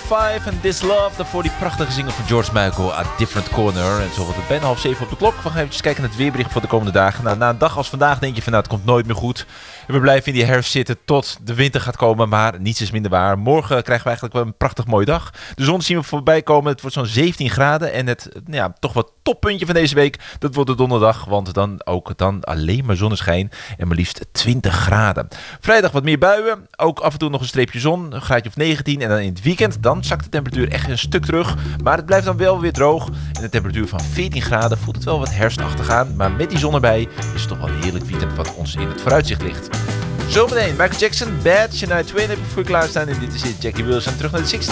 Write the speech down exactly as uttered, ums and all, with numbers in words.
vijf en This Love. Daarvoor die prachtige single van George Michael, A Different Corner. En zo wordt het bijna half zeven op de klok. We gaan even kijken naar het weerbericht voor de komende dagen. Nou, na een dag als vandaag denk je van nou, het komt nooit meer goed. We blijven in die herfst zitten tot de winter gaat komen. Maar niets is minder waar. Morgen krijgen we eigenlijk wel een prachtig mooie dag. De zon zien we voorbij komen. Het wordt zo'n zeventien graden. En het ja, toch wat toppuntje van deze week, dat wordt de donderdag. Want dan ook dan alleen maar zonneschijn. En maar liefst twintig graden. Vrijdag wat meer buien. Ook af en toe nog een streepje zon. Een graadje of negentien. En dan in het weekend, dan zakt de temperatuur echt een stuk terug. Maar het blijft dan wel weer droog. En de temperatuur van veertien graden voelt het wel wat herfstachtig aan. Maar met die zon erbij is het toch wel een heerlijk weekend wat ons in het vooruitzicht ligt. Zometeen Michael Jackson, Bad, Shania Twain heb ik voor je klaarstaan. En dit is Jackie Wilson terug naar de zestig.